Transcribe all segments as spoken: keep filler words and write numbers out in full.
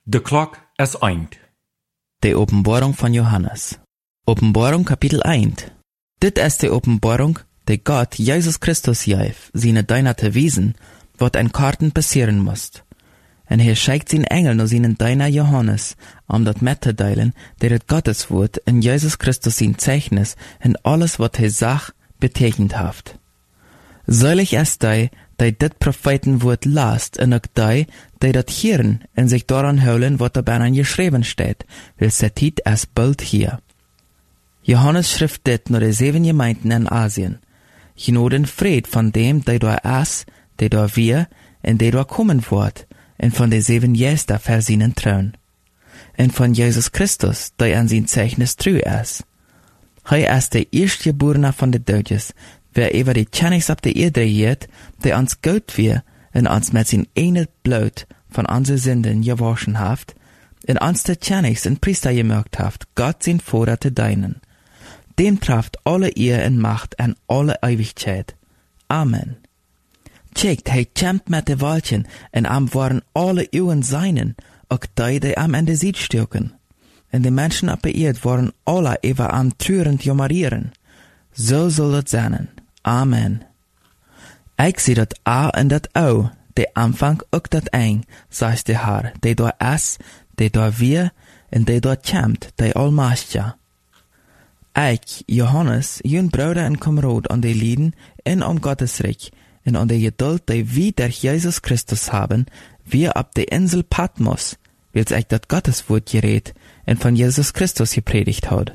De klok is eind. Die Openbarung von Johannes. Openbarung Kapitel eins. Dit ist die Openbarung, die Gott, Jesus Christus, gaf, seine Diener te wiesen, wat ein Karten passieren muss. En hij schickt zijn Engel naar zijn Diener Johannes, om dat met te delen, der het Gottes Wort in Jesus Christus zijn Zeichnis en alles wat hij zag, betekend heeft. Selig ist die, die dit Prophetenwoord last, en ook die, die dat hören en sich daran houden wat daarbij geschreven steht, weil se tijd is bald hier. Johannes schrift dit naar de zeven gemeinden in Asien. Genoden vrede van dem, die daar is, die daar weer, en die daar komen wordt, en van de zeven Geister versienen troon. En van Jesus Christus, die aan zijn Zeichnis trouw is. Hij is de eerstgeborene van de doodjes, wer over die Tjannings op de Erde heert, die ons goud weer, en ons met zijn ene bloed van onze zinden gewaschen heeft, en ons de Tjannings en Priester gemaakt heeft, Gott zijn Vader te dienen. Dem traft alle eer en macht en alle eeuwigheid. Amen. Tjekt, hij kämpft met de Walchen, en am waren alle eeuwen seinen, ook die, die am in de ziet stukken. En de mensen op de Erde waren alle even am trurend jammereren. Zo zal het zijn. Amen. Ik zie dat A en dat O, de aanvang ook dat eng, zegt de Heer, die daar is, die daar weer, en die daar kämpft, die Almachtige. Ik, Johannes, jun broeder en kameraad aan de lieden en om Gottes Reich, en aan de geduld die wie der Jesus Christus haben, wir op de Insel Patmos, wils ik dat Gotteswoord gereed en van Jesus Christus gepredigt had.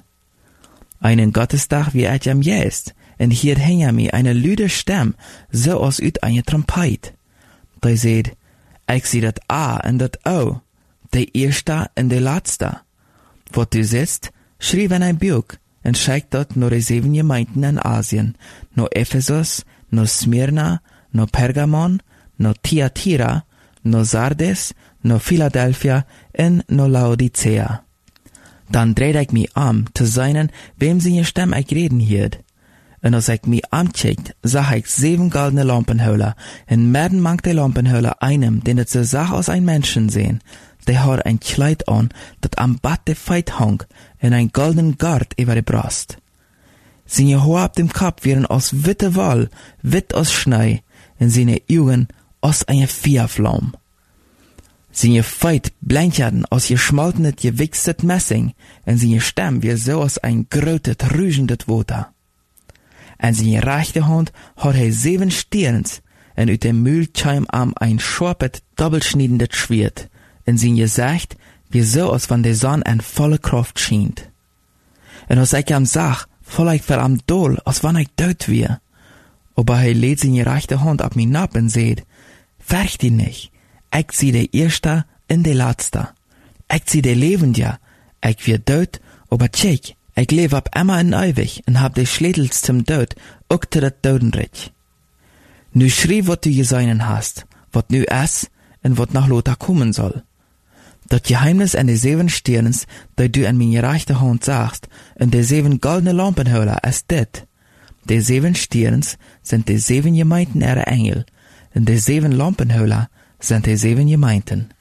Einen Gottesdag wie ik am jest, en hier hing mir eine lüde Stem, so als uit eine Trompet. Die seht, ik zie dat A en dat O, de eerste en de laatste. Wat du siehst, schreef in ein Buch, en schickt dat naar de zeven gemeinden in Asien, naar Ephesus, naar Smyrna, naar Pergamon, naar Thyatira, naar Sardes, naar Philadelphia en naar Laodicea. Dan dreid ik me om te zijn wem zijn stem ik reden hield. En als ik me omkijkt, zag ik zeven goldene lampenhuilen, en midden mank de lampenhuilen einem, den het zo zag als een mensen zijn. Die had een kleid aan, dat am bad de feit hang, en een golden gard over de brust. Zijn haar op dem Kopf waren als witte wol, wit als Schnee, en zijn Augen als eine Feuervlam. Zijn Feit blendjaden als geschmoltenes gewichset Messing, en zijn Stem wie so als ein grotet, rügendet Water. En zijn rechte Hand had hij zeven Sterns, en uit dem Mühlscheimarm ein scharpet, doppelschniedendes Schwert, en zijn Gesicht wie so als van de Sonne en volle Kraft schient. En als ik hem zag, val ik wel am Dol, als wann ik dood weer. Aber hij lädt zijn rechte Hand op mijn nap en zegt, verg die nicht, ik zie de eerste en de laatste. Ik zie de levende, ik weer dood, aber tjek, ik leef op immer en ewig en hab de schledels zum dood, ook te dat dodenrich. Nu schrie wat du gesehen hast, wat nu is en wat nog later kommen soll. Dat Geheimnis an de zeven Sterns, die du an meine rechte Hand sagst, und de zeven goldene Lampenhülle ist dit. De zeven Sterns sind de zeven Gemeinden ihrer Engel, und de zeven Lampenhülle sind de zeven Gemeinden.